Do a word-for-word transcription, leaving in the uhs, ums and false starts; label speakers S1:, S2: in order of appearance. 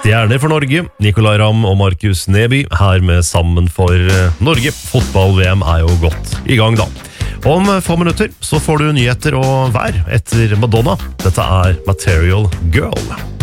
S1: Stjerner for Norge, Nicolai Ramm og Markus Neby, her med Sammen for Norge. Fotball-V M er jo godt i gang da. Om få minutter så får du nyheter og vær etter Madonna. Dette er Material Girl.